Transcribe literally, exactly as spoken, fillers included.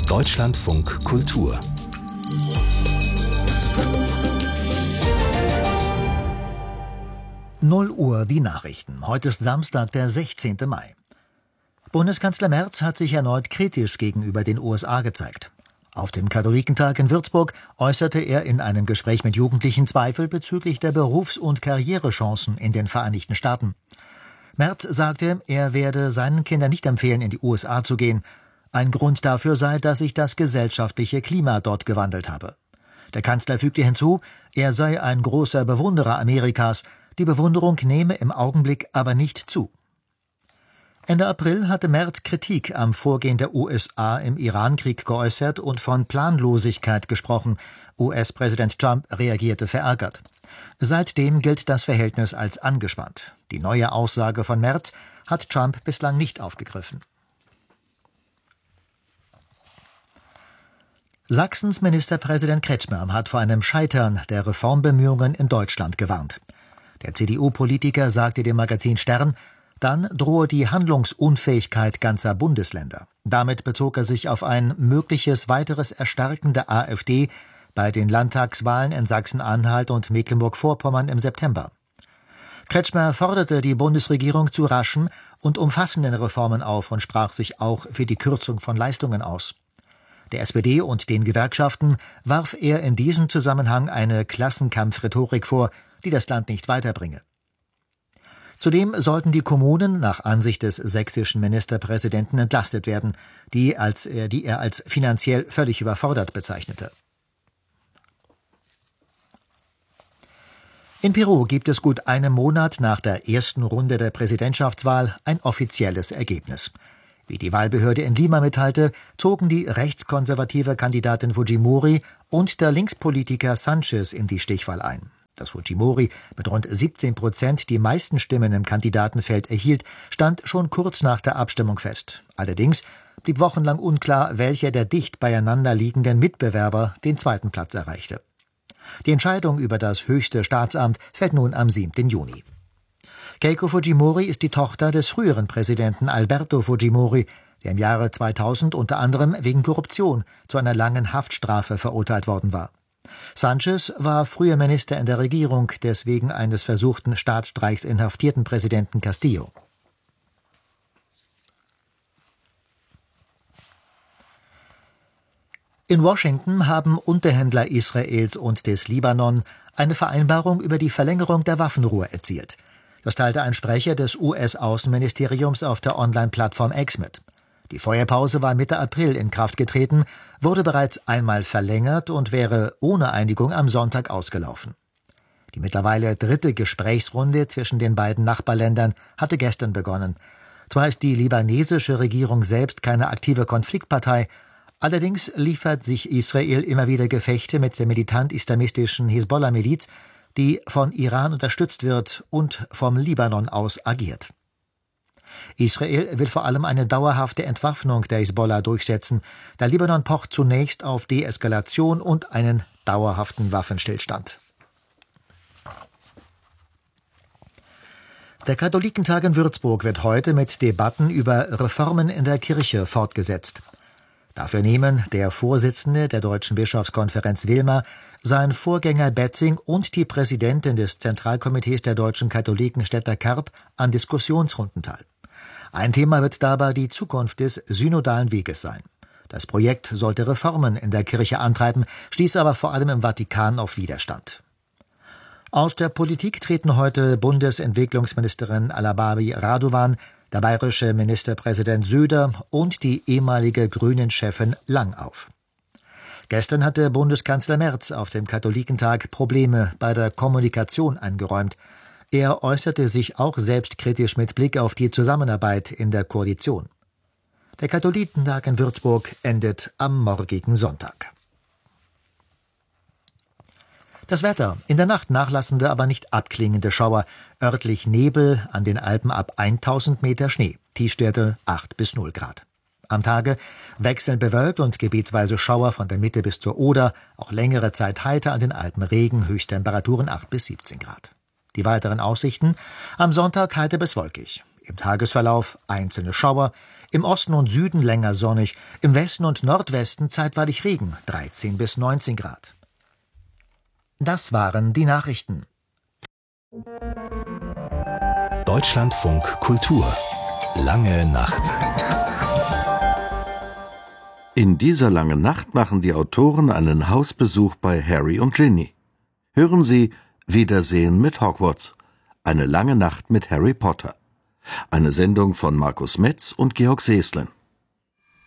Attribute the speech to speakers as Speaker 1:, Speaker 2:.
Speaker 1: Deutschlandfunk Kultur.
Speaker 2: null Uhr die Nachrichten. Heute ist Samstag, der sechzehnte Mai. Bundeskanzler Merz hat sich erneut kritisch gegenüber den U S A gezeigt. Auf dem Katholikentag in Würzburg äußerte er in einem Gespräch mit Jugendlichen Zweifel bezüglich der Berufs- und Karrierechancen in den Vereinigten Staaten. Merz sagte, er werde seinen Kindern nicht empfehlen, in die U S A zu gehen. Ein Grund dafür sei, dass sich das gesellschaftliche Klima dort gewandelt habe. Der Kanzler fügte hinzu, er sei ein großer Bewunderer Amerikas. Die Bewunderung nehme im Augenblick aber nicht zu. Ende April hatte Merz Kritik am Vorgehen der U S A im Iran-Krieg geäußert und von Planlosigkeit gesprochen. U S-Präsident Trump reagierte verärgert. Seitdem gilt das Verhältnis als angespannt. Die neue Aussage von Merz hat Trump bislang nicht aufgegriffen. Sachsens Ministerpräsident Kretschmer hat vor einem Scheitern der Reformbemühungen in Deutschland gewarnt. Der C D U-Politiker sagte dem Magazin Stern, dann drohe die Handlungsunfähigkeit ganzer Bundesländer. Damit bezog er sich auf ein mögliches weiteres Erstarken der AfD bei den Landtagswahlen in Sachsen-Anhalt und Mecklenburg-Vorpommern im September. Kretschmer forderte die Bundesregierung zu raschen und umfassenden Reformen auf und sprach sich auch für die Kürzung von Leistungen aus. Der S P D und den Gewerkschaften warf er in diesem Zusammenhang eine Klassenkampfrhetorik vor, die das Land nicht weiterbringe. Zudem sollten die Kommunen nach Ansicht des sächsischen Ministerpräsidenten entlastet werden, die, als er, die er als finanziell völlig überfordert bezeichnete. In Peru gibt es gut einen Monat nach der ersten Runde der Präsidentschaftswahl ein offizielles Ergebnis. Wie die Wahlbehörde in Lima mitteilte, zogen die rechtskonservative Kandidatin Fujimori und der Linkspolitiker Sanchez in die Stichwahl ein. Dass Fujimori mit rund siebzehn Prozent die meisten Stimmen im Kandidatenfeld erhielt, stand schon kurz nach der Abstimmung fest. Allerdings blieb wochenlang unklar, welcher der dicht beieinander liegenden Mitbewerber den zweiten Platz erreichte. Die Entscheidung über das höchste Staatsamt fällt nun am siebten Juni. Keiko Fujimori ist die Tochter des früheren Präsidenten Alberto Fujimori, der im Jahre zweitausend unter anderem wegen Korruption zu einer langen Haftstrafe verurteilt worden war. Sanchez war früher Minister in der Regierung des wegen eines versuchten Staatsstreichs inhaftierten Präsidenten Castillo. In Washington haben Unterhändler Israels und des Libanon eine Vereinbarung über die Verlängerung der Waffenruhe erzielt. Das teilte ein Sprecher des U S-Außenministeriums auf der Online-Plattform X mit. Die Feuerpause war Mitte April in Kraft getreten, wurde bereits einmal verlängert und wäre ohne Einigung am Sonntag ausgelaufen. Die mittlerweile dritte Gesprächsrunde zwischen den beiden Nachbarländern hatte gestern begonnen. Zwar ist die libanesische Regierung selbst keine aktive Konfliktpartei, allerdings liefert sich Israel immer wieder Gefechte mit der militant-islamistischen Hisbollah-Miliz, die von Iran unterstützt wird und vom Libanon aus agiert. Israel will vor allem eine dauerhafte Entwaffnung der Hisbollah durchsetzen. Der Libanon pocht zunächst auf Deeskalation und einen dauerhaften Waffenstillstand. Der Katholikentag in Würzburg wird heute mit Debatten über Reformen in der Kirche fortgesetzt. Dafür nehmen der Vorsitzende der Deutschen Bischofskonferenz Wilmer, sein Vorgänger Betzing und die Präsidentin des Zentralkomitees der deutschen Katholiken Stetter Karp an Diskussionsrunden teil. Ein Thema wird dabei die Zukunft des synodalen Weges sein. Das Projekt sollte Reformen in der Kirche antreiben, stieß aber vor allem im Vatikan auf Widerstand. Aus der Politik treten heute Bundesentwicklungsministerin Alababi Radovan, der bayerische Ministerpräsident Söder und die ehemalige Grünen-Chefin Lang auf. Gestern hatte Bundeskanzler Merz auf dem Katholikentag Probleme bei der Kommunikation eingeräumt. Er äußerte sich auch selbstkritisch mit Blick auf die Zusammenarbeit in der Koalition. Der Katholikentag in Würzburg endet am morgigen Sonntag. Das Wetter: In der Nacht nachlassende, aber nicht abklingende Schauer, örtlich Nebel, an den Alpen ab tausend Meter Schnee, Tiefstwerte acht bis null Grad. Am Tage wechselnd bewölkt und gebietsweise Schauer von der Mitte bis zur Oder, auch längere Zeit heiter, an den Alpen Regen, Höchsttemperaturen acht bis siebzehn Grad. Die weiteren Aussichten: Am Sonntag heiter bis wolkig. Im Tagesverlauf einzelne Schauer, Im Osten und Süden länger sonnig, im Westen und Nordwesten zeitweilig Regen, dreizehn bis neunzehn Grad. Das waren die Nachrichten.
Speaker 1: Deutschlandfunk Kultur. Lange Nacht.
Speaker 3: In dieser langen Nacht machen die Autoren einen Hausbesuch bei Harry und Ginny. Hören Sie Wiedersehen mit Hogwarts. Eine lange Nacht mit Harry Potter. Eine Sendung von Markus Metz und Georg Seeslen.